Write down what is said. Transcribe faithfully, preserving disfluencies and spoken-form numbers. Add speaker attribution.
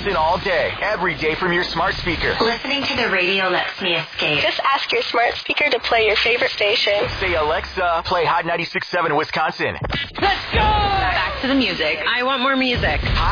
Speaker 1: Listen all day, every day from your smart speaker.
Speaker 2: Listening to the radio lets me escape.
Speaker 3: Just ask your smart speaker to play your favorite station.
Speaker 1: Say, Alexa, play Hot ninety-six point seven Wisconsin.
Speaker 4: Let's go! Back to the music. I want more music.